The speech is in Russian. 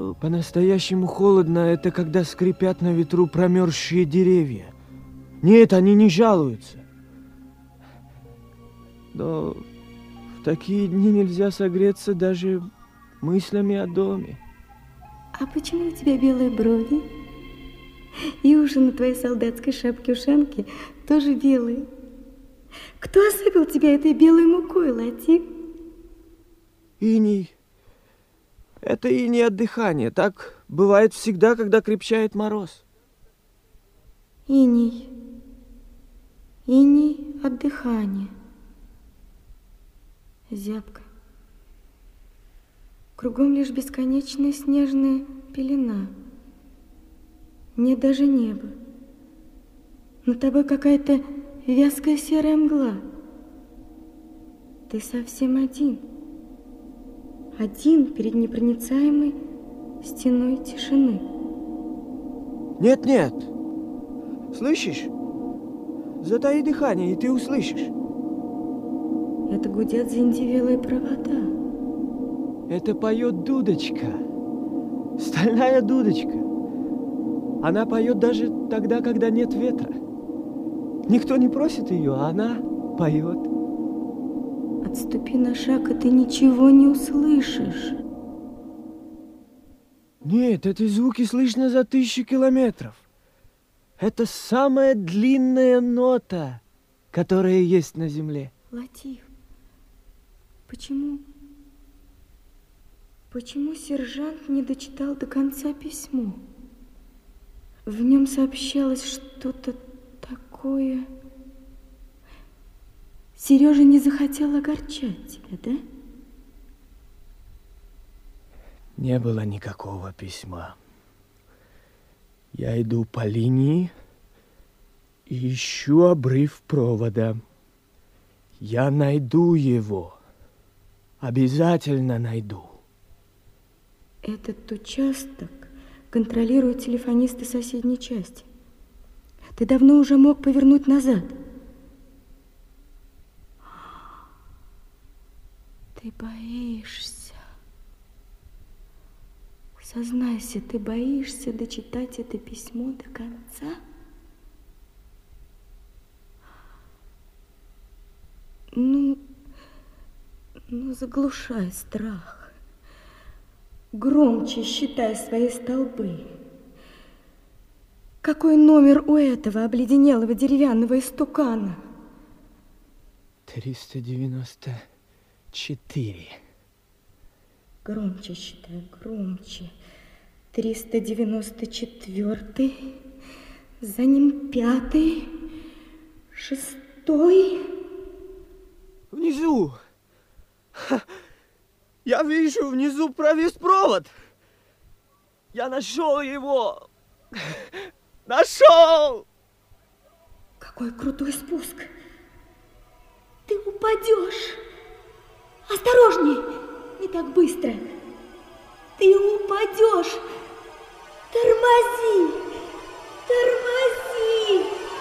По-настоящему холодно — это когда скрипят на ветру промерзшие деревья. Нет, они не жалуются. Но в такие дни нельзя согреться даже мыслями о доме. А почему у тебя белые брови? И уши на твоей солдатской шапке-ушанке тоже белые. Кто осыпал тебя этой белой мукой, Латиф? Иней. Это иней от дыхания. Так бывает всегда, когда крепчает мороз. Иней. Иней от дыхания. Зябко. Кругом лишь бесконечная снежная пелена. Нет даже неба. Над тобой какая-то вязкая серая мгла. Ты совсем один. Один перед непроницаемой стеной тишины. Нет. Слышишь? Затаи дыхание, и ты услышишь. Это гудят заиндевелые провода. Это поет дудочка. Стальная дудочка. Она поет даже тогда, когда нет ветра. Никто не просит ее, а она поет. Отступи на шаг, и ты ничего не услышишь. Нет, эти звуки слышно за 1000 километров. Это самая длинная нота, которая есть на земле. Латиф, почему сержант не дочитал до конца письмо? В нем сообщалось что-то такое... Сережа не захотел огорчать тебя, да? Не было никакого письма. Я иду по линии и ищу обрыв провода. Я найду его. Обязательно найду. Этот участок контролируют телефонисты соседней части. Ты давно уже мог повернуть назад. Ты боишься. Сознайся, ты боишься дочитать это письмо до конца? Ну, заглушай страх. Громче считай свои столбы. Какой номер у этого обледенелого деревянного истукана? 394. Громче считай, громче. 394. За ним 5. 6. Внизу. Я вижу внизу провис провод. Я нашел его. Нашел! Какой крутой спуск. Ты упадешь. Осторожней, не так быстро. Ты упадешь. Тормози, тормози.